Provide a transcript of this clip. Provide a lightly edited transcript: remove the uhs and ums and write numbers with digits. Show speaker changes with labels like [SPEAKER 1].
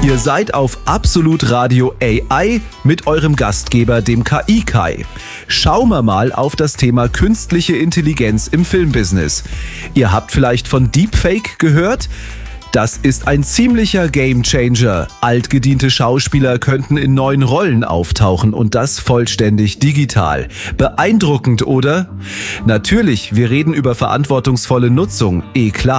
[SPEAKER 1] Ihr seid auf Absolut Radio AI mit eurem Gastgeber, dem KI-Kai. Schauen wir mal auf das Thema künstliche Intelligenz im Filmbusiness. Ihr habt vielleicht von Deepfake gehört? Das ist ein ziemlicher Gamechanger. Altgediente Schauspieler könnten in neuen Rollen auftauchen und das vollständig digital. Beeindruckend, oder? Natürlich, wir reden über verantwortungsvolle Nutzung, klar.